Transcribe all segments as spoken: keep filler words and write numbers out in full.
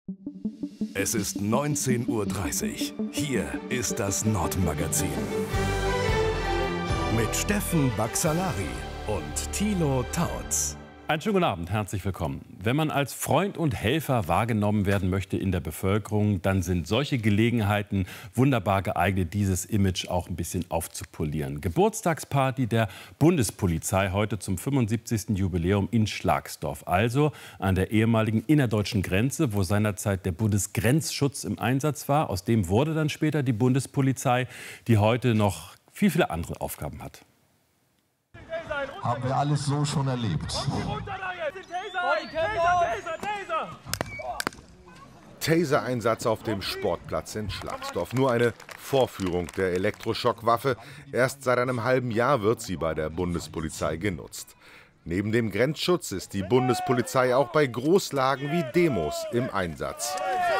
Es ist neunzehn Uhr dreißig. Hier ist das Nordmagazin. Mit Steffen Baxalari und Thilo Tautz. Einen schönen guten Abend, herzlich willkommen. Wenn man als Freund und Helfer wahrgenommen werden möchte in der Bevölkerung, dann sind solche Gelegenheiten wunderbar geeignet, dieses Image auch ein bisschen aufzupolieren. Geburtstagsparty der Bundespolizei heute zum fünfundsiebzigsten Jubiläum in Schlagsdorf, also an der ehemaligen innerdeutschen Grenze, wo seinerzeit der Bundesgrenzschutz im Einsatz war. Aus dem wurde dann später die Bundespolizei, die heute noch viel, viele andere Aufgaben hat. Haben wir alles so schon erlebt. Taser-Einsatz auf dem Sportplatz in Schlagsdorf. Nur eine Vorführung der Elektroschockwaffe. Erst seit einem halben Jahr wird sie bei der Bundespolizei genutzt. Neben dem Grenzschutz ist die Bundespolizei auch bei Großlagen wie Demos im Einsatz.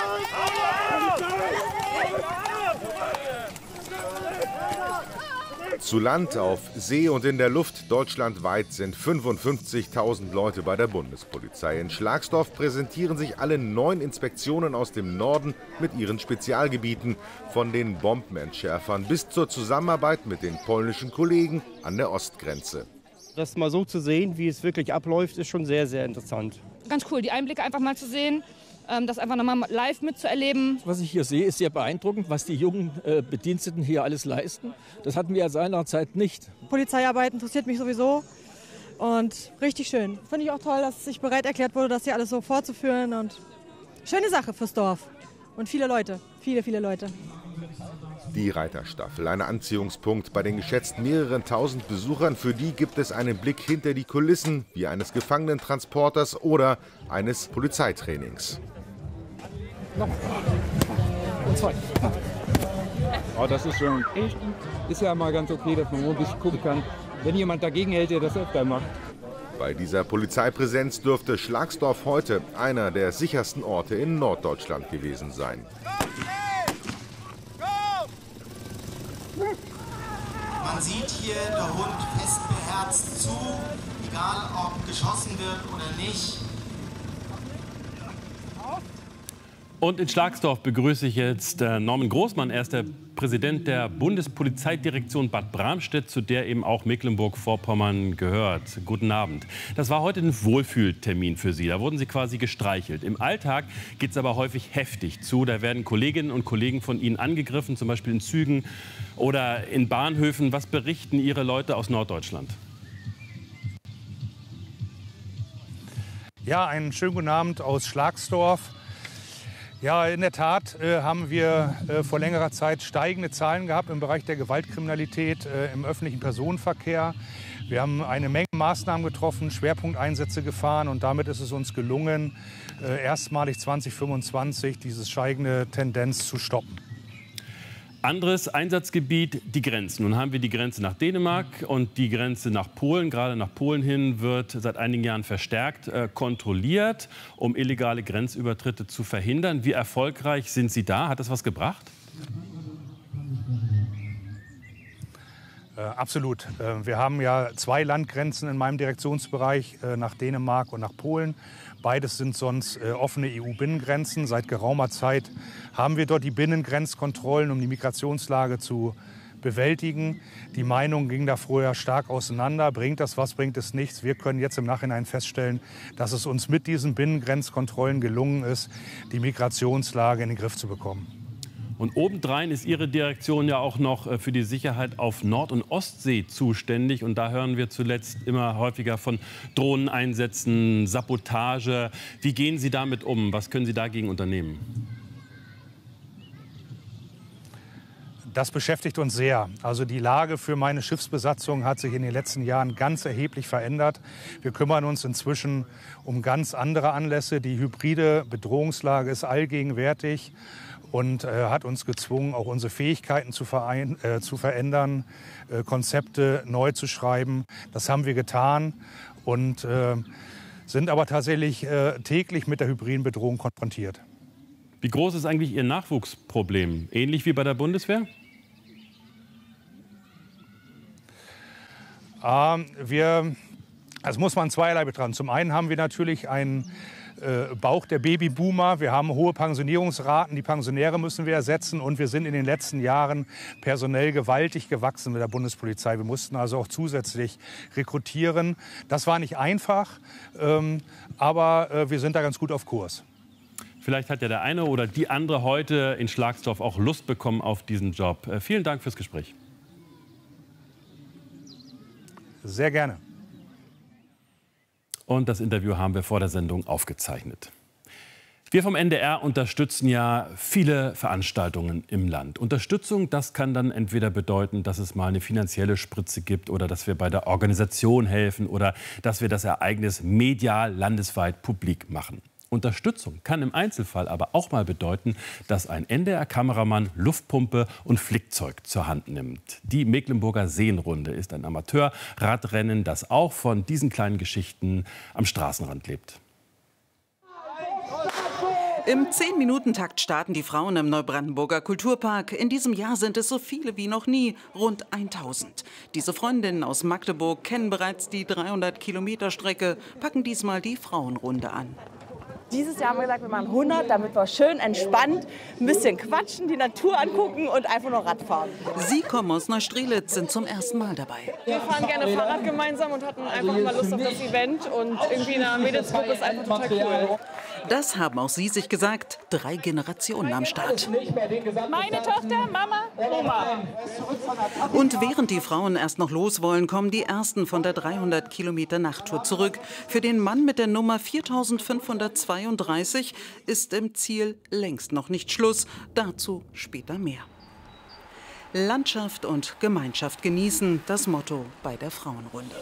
Zu Land, auf See und in der Luft deutschlandweit sind fünfundfünfzigtausend Leute bei der Bundespolizei. In Schlagsdorf präsentieren sich alle neun Inspektionen aus dem Norden mit ihren Spezialgebieten, von den Bombenentschärfern bis zur Zusammenarbeit mit den polnischen Kollegen an der Ostgrenze. Das mal so zu sehen, wie es wirklich abläuft, ist schon sehr, sehr interessant. Ganz cool, die Einblicke einfach mal zu sehen. Das einfach nochmal live mitzuerleben. Was ich hier sehe, ist sehr beeindruckend, was die jungen äh, Bediensteten hier alles leisten. Das hatten wir ja seinerzeit nicht. Polizeiarbeit interessiert mich sowieso und richtig schön. Finde ich auch toll, dass sich bereit erklärt wurde, das hier alles so fortzuführen. Und schöne Sache fürs Dorf und viele Leute, viele, viele Leute. Die Reiterstaffel, ein Anziehungspunkt bei den geschätzt mehreren tausend Besuchern. Für die gibt es einen Blick hinter die Kulissen, wie eines Gefangenentransporters oder eines Polizeitrainings. Noch. Und zwei. Oh, das ist schon echt, ist ja mal ganz okay, dass man nur ein bisschen gucken kann, wenn jemand dagegen hält, der das öfter macht. Bei dieser Polizeipräsenz dürfte Schlagsdorf heute einer der sichersten Orte in Norddeutschland gewesen sein. Man sieht hier, der Hund fest beherzt zu, egal ob geschossen wird oder nicht. Und in Schlagsdorf begrüße ich jetzt äh, Norman Großmann. Er ist der Präsident der Bundespolizeidirektion Bad Bramstedt, zu der eben auch Mecklenburg-Vorpommern gehört. Guten Abend. Das war heute ein Wohlfühltermin für Sie. Da wurden Sie quasi gestreichelt. Im Alltag geht es aber häufig heftig zu. Da werden Kolleginnen und Kollegen von Ihnen angegriffen, zum Beispiel in Zügen oder in Bahnhöfen. Was berichten Ihre Leute aus Norddeutschland? Ja, einen schönen guten Abend aus Schlagsdorf. Ja, in der Tat äh, haben wir äh, vor längerer Zeit steigende Zahlen gehabt im Bereich der Gewaltkriminalität äh, im öffentlichen Personenverkehr. Wir haben eine Menge Maßnahmen getroffen, Schwerpunkteinsätze gefahren und damit ist es uns gelungen, äh, erstmalig zwanzig fünfundzwanzig diese steigende Tendenz zu stoppen. Anderes Einsatzgebiet, die Grenzen. Nun haben wir die Grenze nach Dänemark und die Grenze nach Polen. Gerade nach Polen hin wird seit einigen Jahren verstärkt äh, kontrolliert, um illegale Grenzübertritte zu verhindern. Wie erfolgreich sind Sie da? Hat das was gebracht? Äh, absolut. Äh, wir haben ja zwei Landgrenzen in meinem Direktionsbereich, äh, nach Dänemark und nach Polen. Beides sind sonst äh, offene E U-Binnengrenzen. Seit geraumer Zeit haben wir dort die Binnengrenzkontrollen, um die Migrationslage zu bewältigen. Die Meinung ging da vorher stark auseinander. Bringt das was, bringt es nichts? Wir können jetzt im Nachhinein feststellen, dass es uns mit diesen Binnengrenzkontrollen gelungen ist, die Migrationslage in den Griff zu bekommen. Und obendrein ist Ihre Direktion ja auch noch für die Sicherheit auf Nord- und Ostsee zuständig. Und da hören wir zuletzt immer häufiger von Drohneneinsätzen, Sabotage. Wie gehen Sie damit um? Was können Sie dagegen unternehmen? Das beschäftigt uns sehr. Also die Lage für meine Schiffsbesatzung hat sich in den letzten Jahren ganz erheblich verändert. Wir kümmern uns inzwischen um ganz andere Anlässe. Die hybride Bedrohungslage ist allgegenwärtig und äh, hat uns gezwungen, auch unsere Fähigkeiten zu, verein, äh, zu verändern, äh, Konzepte neu zu schreiben. Das haben wir getan und äh, sind aber tatsächlich äh, täglich mit der hybriden Bedrohung konfrontiert. Wie groß ist eigentlich Ihr Nachwuchsproblem? Ähnlich wie bei der Bundeswehr? Ähm, wir, das muss man zweierlei betrachten. Zum einen haben wir natürlich ein äh, Bauch der Babyboomer. Wir haben hohe Pensionierungsraten. Die Pensionäre müssen wir ersetzen. Und wir sind in den letzten Jahren personell gewaltig gewachsen mit der Bundespolizei. Wir mussten also auch zusätzlich rekrutieren. Das war nicht einfach, ähm, aber äh, wir sind da ganz gut auf Kurs. Vielleicht hat ja der eine oder die andere heute in Schlagsdorf auch Lust bekommen auf diesen Job. Äh, vielen Dank fürs Gespräch. Sehr gerne. Und das Interview haben wir vor der Sendung aufgezeichnet. Wir vom N D R unterstützen ja viele Veranstaltungen im Land. Unterstützung, das kann dann entweder bedeuten, dass es mal eine finanzielle Spritze gibt oder dass wir bei der Organisation helfen oder dass wir das Ereignis medial landesweit publik machen. Unterstützung kann im Einzelfall aber auch mal bedeuten, dass ein N D R-Kameramann Luftpumpe und Flickzeug zur Hand nimmt. Die Mecklenburger Seenrunde ist ein Amateur-Radrennen, das auch von diesen kleinen Geschichten am Straßenrand lebt. Im zehn-Minuten-Takt starten die Frauen im Neubrandenburger Kulturpark. In diesem Jahr sind es so viele wie noch nie, rund tausend. Diese Freundinnen aus Magdeburg kennen bereits die dreihundert Kilometer Strecke, packen diesmal die Frauenrunde an. Dieses Jahr haben wir gesagt, wir machen hundert, damit wir schön entspannt ein bisschen quatschen, die Natur angucken und einfach nur Rad fahren. Sie kommen aus Neustrelitz, sind zum ersten Mal dabei. Wir fahren gerne Fahrrad gemeinsam und hatten einfach mal Lust auf das Event. Und irgendwie eine Mädelsgruppe ist einfach total cool. Das haben auch Sie sich gesagt, drei Generationen am Start. Meine Tochter, Mama, Oma. Und während die Frauen erst noch los wollen, kommen die ersten von der dreihundert Kilometer Nachttour zurück. Für den Mann mit der Nummer viertausendfünfhundertzweiunddreißig ist im Ziel längst noch nicht Schluss. Dazu später mehr. Landschaft und Gemeinschaft genießen, das Motto bei der Frauenrunde.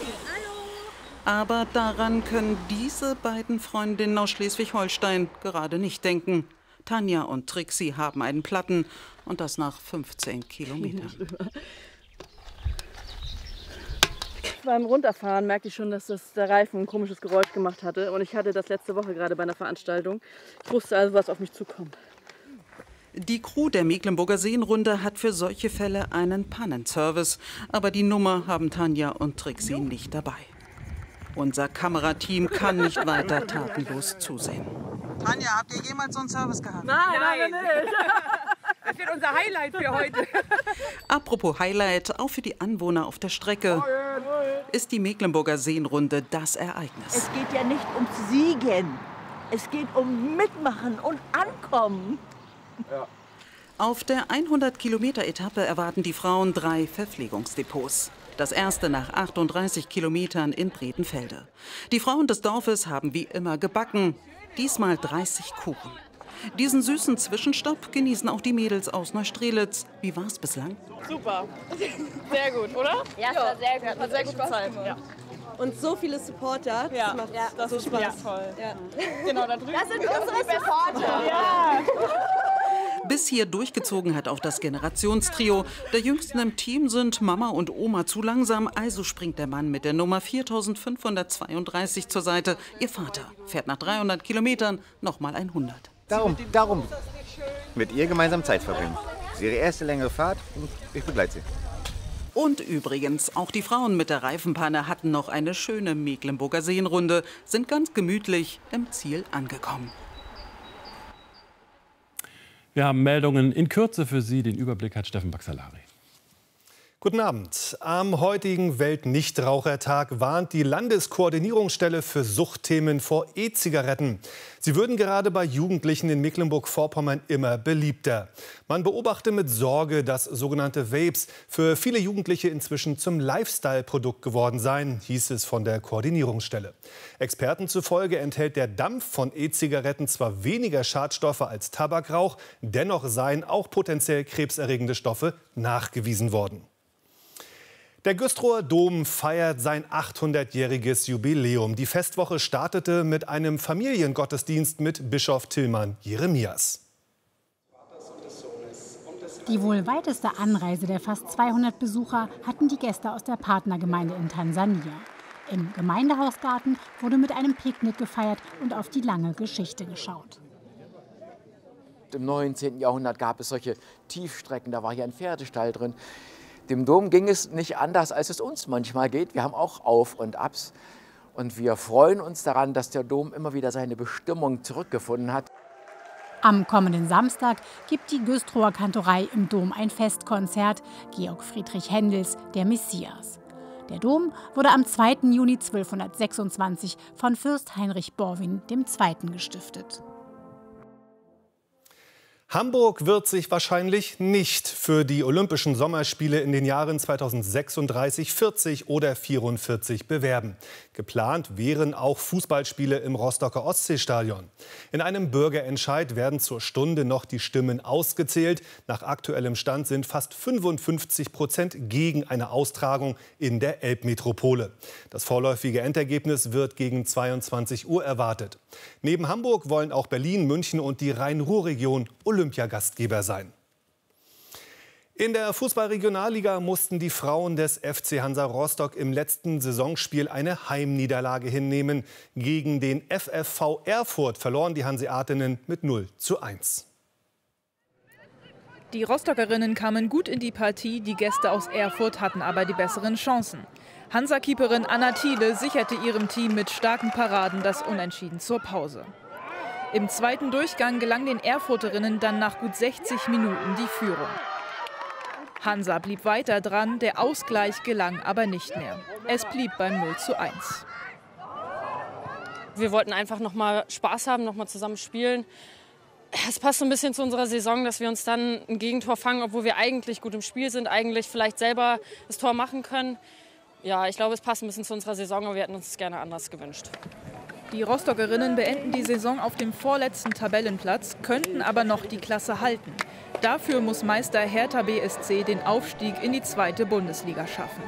Aber daran können diese beiden Freundinnen aus Schleswig-Holstein gerade nicht denken. Tanja und Trixie haben einen Platten und das nach fünfzehn Kilometern. Beim Runterfahren merkte ich schon, dass das der Reifen ein komisches Geräusch gemacht hatte. Und ich hatte das letzte Woche gerade bei einer Veranstaltung. Ich wusste also, was auf mich zukommt. Die Crew der Mecklenburger Seenrunde hat für solche Fälle einen Pannenservice. Aber die Nummer haben Tanja und Trixie nicht dabei. Unser Kamerateam kann nicht weiter tatenlos zusehen. Tanja, habt ihr jemals so einen Service gehabt? Nein, nein, nicht. Das wird unser Highlight für heute. Apropos Highlight, auch für die Anwohner auf der Strecke ist die Mecklenburger Seenrunde das Ereignis. Es geht ja nicht ums Siegen. Es geht um Mitmachen und Ankommen. Ja. Auf der hundert Kilometer Etappe erwarten die Frauen drei Verpflegungsdepots. Das erste nach achtunddreißig Kilometern in Bredenfelde. Die Frauen des Dorfes haben wie immer gebacken, diesmal dreißig Kuchen. Diesen süßen Zwischenstopp genießen auch die Mädels aus Neustrelitz. Wie war es bislang? Super, sehr gut, oder? Ja, es war sehr gut. Hat eine sehr gute Zeit. Ja. Und so viele Supporter, das ja, macht ja, das so ist Spaß. Ja, toll. Ja. Genau, da drüben. Das sind unsere Supporter. Ja. Bis hier durchgezogen hat auch das Generationstrio. Der Jüngsten im Team sind Mama und Oma zu langsam, also springt der Mann mit der Nummer viertausendfünfhundertzweiunddreißig zur Seite. Ihr Vater fährt nach dreihundert Kilometern noch mal hundert. Darum, darum mit ihr gemeinsam Zeit verbringen. Das ist ihre erste längere Fahrt und ich begleite sie. Und übrigens, auch die Frauen mit der Reifenpanne hatten noch eine schöne Mecklenburger Seenrunde, sind ganz gemütlich im Ziel angekommen. Wir haben Meldungen in Kürze für Sie. Den Überblick hat Steffen Baxalari. Guten Abend. Am heutigen Weltnichtrauchertag warnt die Landeskoordinierungsstelle für Suchtthemen vor E-Zigaretten. Sie würden gerade bei Jugendlichen in Mecklenburg-Vorpommern immer beliebter. Man beobachte mit Sorge, dass sogenannte Vapes für viele Jugendliche inzwischen zum Lifestyle-Produkt geworden seien, hieß es von der Koordinierungsstelle. Experten zufolge enthält der Dampf von E-Zigaretten zwar weniger Schadstoffe als Tabakrauch, dennoch seien auch potenziell krebserregende Stoffe nachgewiesen worden. Der Güstrower Dom feiert sein achthundertjähriges Jubiläum. Die Festwoche startete mit einem Familiengottesdienst mit Bischof Tilman Jeremias. Die wohl weiteste Anreise der fast zweihundert Besucher hatten die Gäste aus der Partnergemeinde in Tansania. Im Gemeindehausgarten wurde mit einem Picknick gefeiert und auf die lange Geschichte geschaut. Im neunzehnten Jahrhundert gab es solche Tiefstrecken, da war hier ein Pferdestall drin. Dem Dom ging es nicht anders, als es uns manchmal geht. Wir haben auch Auf und Abs. Und wir freuen uns daran, dass der Dom immer wieder seine Bestimmung zurückgefunden hat. Am kommenden Samstag gibt die Güstrower Kantorei im Dom ein Festkonzert Georg Friedrich Händels Der Messias. Der Dom wurde am zweiten Juni zwölfhundertsechsundzwanzig von Fürst Heinrich Borwin der Zweite gestiftet. Hamburg wird sich wahrscheinlich nicht für die Olympischen Sommerspiele in den Jahren zweitausendsechsunddreißig, vierzig oder vierundvierzig bewerben. Geplant wären auch Fußballspiele im Rostocker Ostseestadion. In einem Bürgerentscheid werden zur Stunde noch die Stimmen ausgezählt. Nach aktuellem Stand sind fast fünfundfünfzig Prozent gegen eine Austragung in der Elbmetropole. Das vorläufige Endergebnis wird gegen zweiundzwanzig Uhr erwartet. Neben Hamburg wollen auch Berlin, München und die Rhein-Ruhr-Region Olympiagastgeber sein. In der Fußball-Regionalliga mussten die Frauen des F C Hansa Rostock im letzten Saisonspiel eine Heimniederlage hinnehmen. Gegen den F F V Erfurt verloren die Hanseatinnen mit null zu eins. Die Rostockerinnen kamen gut in die Partie, die Gäste aus Erfurt hatten aber die besseren Chancen. Hansa-Keeperin Anna Thiele sicherte ihrem Team mit starken Paraden das Unentschieden zur Pause. Im zweiten Durchgang gelang den Erfurterinnen dann nach gut sechzig Minuten die Führung. Hansa blieb weiter dran, der Ausgleich gelang aber nicht mehr. Es blieb beim null zu eins. Wir wollten einfach noch mal Spaß haben, noch mal zusammen spielen. Es passt so ein bisschen zu unserer Saison, dass wir uns dann ein Gegentor fangen, obwohl wir eigentlich gut im Spiel sind, eigentlich vielleicht selber das Tor machen können. Ja, ich glaube, es passt ein bisschen zu unserer Saison, aber wir hätten uns es gerne anders gewünscht. Die Rostockerinnen beenden die Saison auf dem vorletzten Tabellenplatz, könnten aber noch die Klasse halten. Dafür muss Meister Hertha B S C den Aufstieg in die zweite Bundesliga schaffen.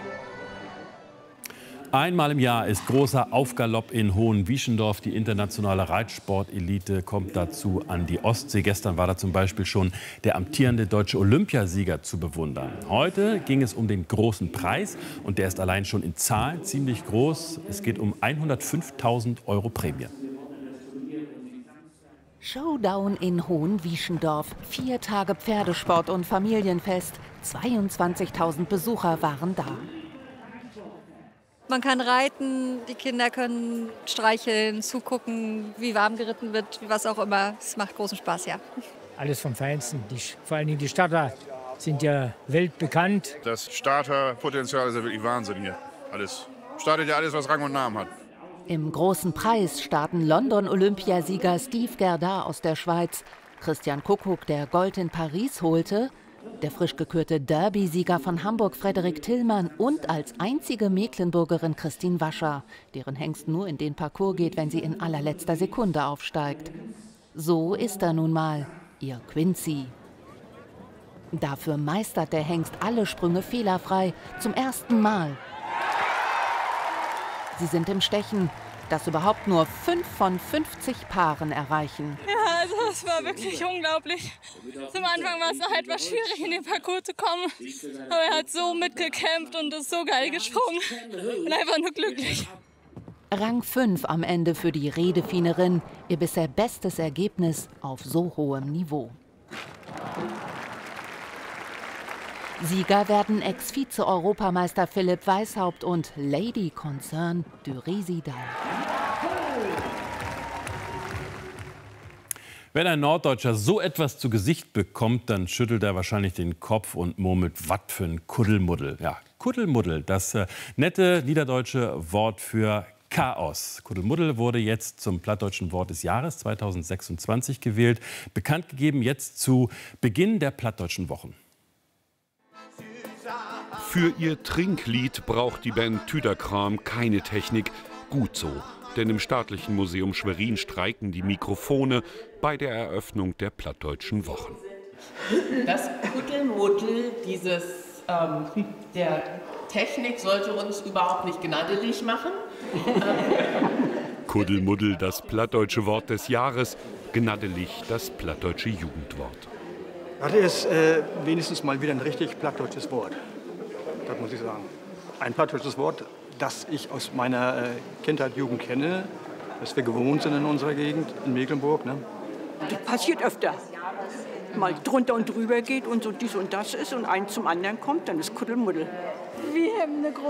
Einmal im Jahr ist großer Aufgalopp in Hohenwieschendorf. Die internationale Reitsportelite kommt dazu an die Ostsee. Gestern war da zum Beispiel schon der amtierende deutsche Olympiasieger zu bewundern. Heute ging es um den großen Preis und der ist allein schon in Zahlen ziemlich groß. Es geht um hundertfünftausend Euro Prämie. Showdown in Hohenwieschendorf. Vier Tage Pferdesport und Familienfest. zweiundzwanzigtausend Besucher waren da. Man kann reiten, die Kinder können streicheln, zugucken, wie warm geritten wird, was auch immer. Es macht großen Spaß, ja. Alles vom Feinsten. Die, vor allen Dingen die Starter sind ja weltbekannt. Das Starterpotenzial ist ja wirklich Wahnsinn hier. Alles. Startet ja alles, was Rang und Namen hat. Im großen Preis starten London-Olympiasieger Steve Gerda aus der Schweiz, Christian Kuckuck, der Gold in Paris holte, der frisch gekürte Derby-Sieger von Hamburg Frederik Tillmann und als einzige Mecklenburgerin Christine Wascher, deren Hengst nur in den Parcours geht, wenn sie in allerletzter Sekunde aufsteigt. So ist er nun mal, ihr Quincy. Dafür meistert der Hengst alle Sprünge fehlerfrei, zum ersten Mal. Sie sind im Stechen, das überhaupt nur fünf von fünfzig Paaren erreichen. Ja, also es war wirklich unglaublich. Zum Anfang war es noch etwas schwierig, in den Parcours zu kommen. Aber er hat so mitgekämpft und ist so geil gesprungen. Und einfach nur glücklich. Rang fünf am Ende für die Redefinerin. Ihr bisher bestes Ergebnis auf so hohem Niveau. Sieger werden Ex-Vize-Europameister Philipp Weishaupt und Lady Concern de Risidal. Wenn ein Norddeutscher so etwas zu Gesicht bekommt, dann schüttelt er wahrscheinlich den Kopf und murmelt, was für ein Kuddelmuddel. Ja, Kuddelmuddel, das äh, nette niederdeutsche Wort für Chaos. Kuddelmuddel wurde jetzt zum plattdeutschen Wort des Jahres zweitausendsechsundzwanzig gewählt. Bekannt gegeben jetzt zu Beginn der plattdeutschen Wochen. Für ihr Trinklied braucht die Band Tüderkram keine Technik. Gut so, denn im Staatlichen Museum Schwerin streiken die Mikrofone bei der Eröffnung der plattdeutschen Wochen. Das Kuddelmuddel dieses ähm, der Technik sollte uns überhaupt nicht gnaddelig machen. Kuddelmuddel, das plattdeutsche Wort des Jahres, gnaddelig das plattdeutsche Jugendwort. Das ist äh, wenigstens mal wieder ein richtig plattdeutsches Wort. Das muss ich sagen. Ein plattdeutsches Wort, das ich aus meiner äh, Kindheit, Jugend kenne, das wir gewohnt sind in unserer Gegend, in Mecklenburg. Ne? Das passiert öfter. Mal drunter und drüber geht und so dies und das ist und eins zum anderen kommt, dann ist Kuddelmuddel. Wir haben eine große